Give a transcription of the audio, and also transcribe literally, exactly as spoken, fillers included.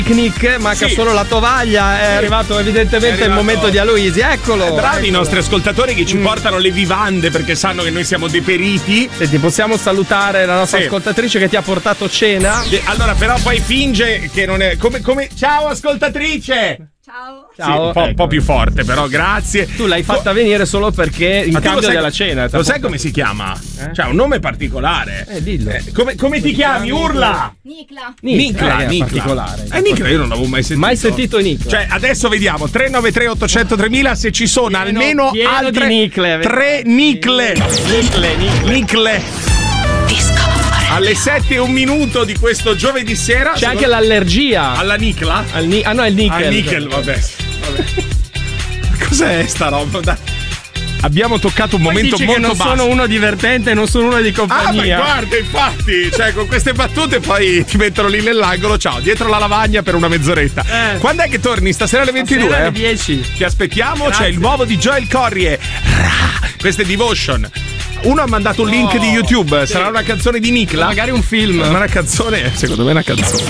picnic, manca sì. solo la tovaglia. È arrivato evidentemente è arrivato. il momento di Aloisi. Eccolo. Eh, bravi eccolo. i nostri ascoltatori che ci mm. portano le vivande perché sanno che noi siamo deperiti. Senti, possiamo salutare la nostra sì. ascoltatrice che ti ha portato cena. Allora, però poi finge che non è. Come, come... Ciao, ascoltatrice! Ciao. Ciao. Sì, un po', ecco. po' più forte, però grazie. Tu l'hai fatta venire solo perché in cambio sai, della cena. Lo sai come si chiama? Eh? Cioè, un nome particolare. Eh, dillo. Eh, come, come ti chiami? Urla! Nicla. Nicla, eh, Nicla. particolare. Eh, Nicla io non l'avevo mai sentito. Mai sentito Nicla. Cioè, adesso vediamo tre nove tre otto zero zero tremila se ci sono pieno, almeno pieno altre di Nicle, tre Nicle. Nicle, Nicle. Nicle. Disco. Alle sette e un minuto di questo giovedì sera. C'è secondo... anche l'allergia. Alla Nicla? Al ni... Ah no, è il Nickel. Al Nickel, vabbè. vabbè. Cos'è sta roba? Dai. Abbiamo toccato un Poi momento dici molto che non basso. sono uno divertente, non sono uno di compagnia. Ah, ma guarda, infatti, cioè con queste battute poi ti mettono lì nell'angolo. Ciao, dietro la lavagna per una mezz'oretta. Eh. Quando è che torni? Stasera alle ventidue? Stasera alle dieci. Ti aspettiamo. Grazie. C'è il nuovo di Joel Corrie. Questo è Devotion. Uno ha mandato un link oh, di YouTube. Sarà sì. una canzone di Nicla? Magari un film. Una canzone, secondo me è una canzone.